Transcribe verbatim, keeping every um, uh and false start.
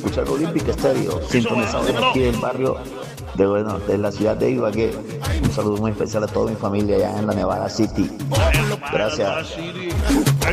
escuchar Olímpica Estéreo, sintonizado aquí del barrio de, bueno, de la ciudad de Ibagué. Un saludo muy especial a toda mi familia allá en la Nevada City. Gracias.